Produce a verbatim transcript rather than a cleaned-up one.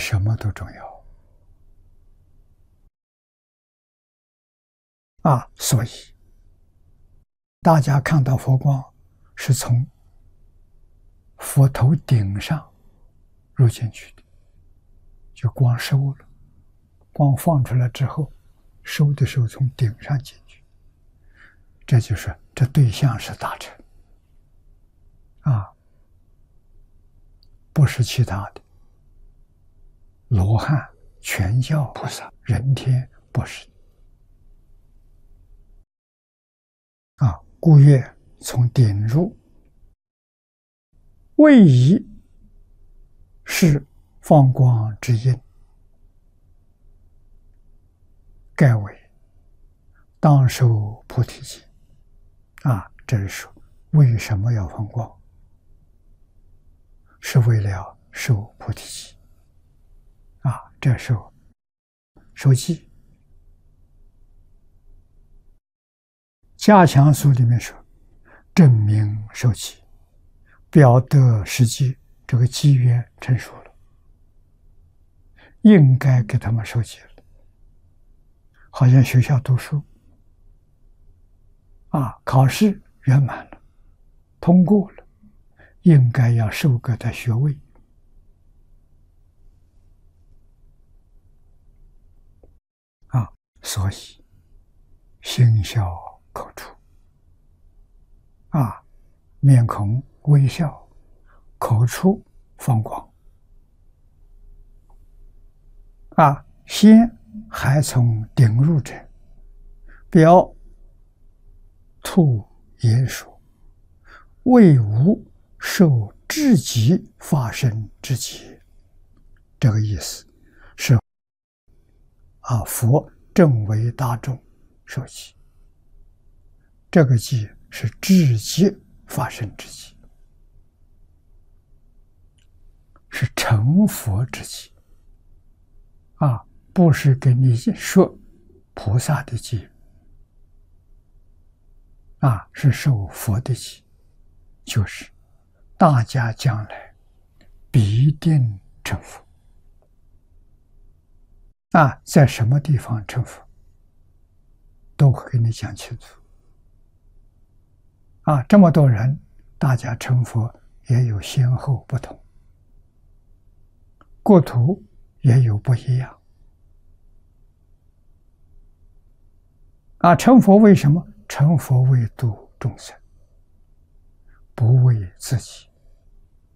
什么都重要啊！所以大家看到佛光是从佛头顶上入进去的，就光收了，光放出来之后，收的时候从顶上进去，这就是这对象是大乘啊，不是其他的。罗汉、全教菩萨、人天不是啊，故曰从顶入，位移是放光之因，盖为当受菩提心啊。这是说为什么要放光？是为了受菩提心啊。这时候受记加强书里面说，证明受记，表得实际，这个机缘成熟了，应该给他们受记了。好像学校读书啊，考试圆满了，通过了，应该要授给他学位啊。所以心笑口出啊，面孔微笑，口出放光啊。先还从顶入者，表兔言说，为无受至极发生之极。这个意思是啊，佛正为大众受记，这个记是至极发生之极，是成佛之极啊，不是给你说菩萨的记啊，是受佛的记，就是大家将来必定成佛啊。在什么地方成佛，都会给你讲清楚啊。这么多人，大家成佛也有先后不同，国土也有不一样啊。成佛为什么？成佛为度众生，不为自己。